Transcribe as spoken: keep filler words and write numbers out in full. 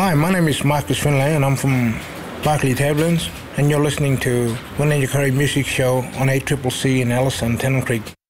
Hi, my name is Marcus Finlay and I'm from Barclay Tablins, and you're listening to Wynyard Quarry Music Show on A C C C in Alice and Tennant Creek.